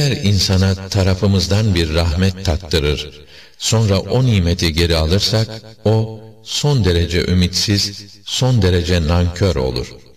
Eğer insana tarafımızdan bir rahmet tattırır, sonra o nimeti geri alırsak, o son derece ümitsiz, son derece nankör olur.